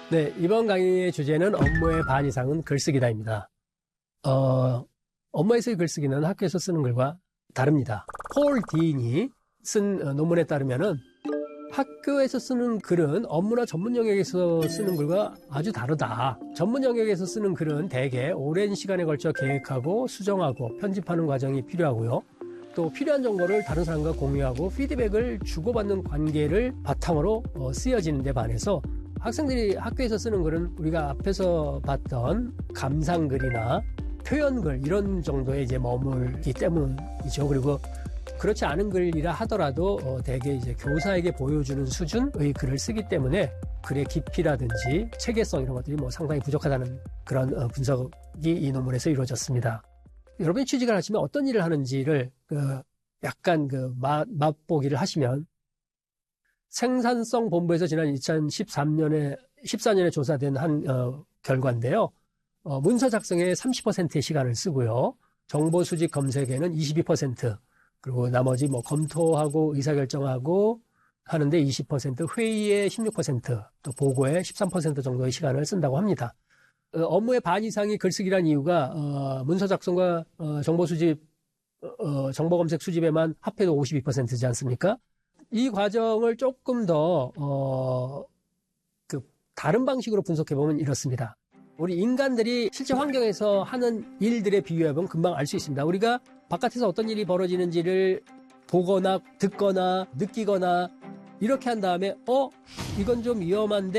네, 이번 강의의 주제는 업무의 반 이상은 글쓰기다입니다. 업무에서의 글쓰기는 학교에서 쓰는 글과 다릅니다. 폴 디인이 쓴 논문에 따르면은 학교에서 쓰는 글은 업무나 전문 영역에서 쓰는 글과 아주 다르다. 전문 영역에서 쓰는 글은 대개 오랜 시간에 걸쳐 계획하고 수정하고 편집하는 과정이 필요하고요. 또 필요한 정보를 다른 사람과 공유하고 피드백을 주고받는 관계를 바탕으로 쓰여지는 데 반해서 학생들이 학교에서 쓰는 글은 우리가 앞에서 봤던 감상글이나 표현글 이런 정도에 이제 머물기 때문이죠. 그리고 그렇지 않은 글이라 하더라도 대개 이제 교사에게 보여주는 수준의 글을 쓰기 때문에 글의 깊이라든지 체계성 이런 것들이 상당히 부족하다는 그런 분석이 이 논문에서 이루어졌습니다. 여러분이 취직을 하시면 어떤 일을 하는지를 약간 맛보기를 하시면 생산성 본부에서 지난 2014년에 조사된 한 결과인데요. 문서 작성에 30%의 시간을 쓰고요. 정보 수집 검색에는 22%, 그리고 나머지 검토하고 의사결정하고 하는데 20%, 회의에 16%, 또 보고에 13% 정도의 시간을 쓴다고 합니다. 업무의 반 이상이 글쓰기란 이유가 문서 작성과 정보 수집, 정보 검색 수집에만 합해도 52%지 않습니까? 이 과정을 조금 더 다른 방식으로 분석해보면 이렇습니다. 우리 인간들이 실제 환경에서 하는 일들에 비유해보면 금방 알 수 있습니다. 우리가 바깥에서 어떤 일이 벌어지는지를 보거나 듣거나 느끼거나 이렇게 한 다음에 이건 좀 위험한데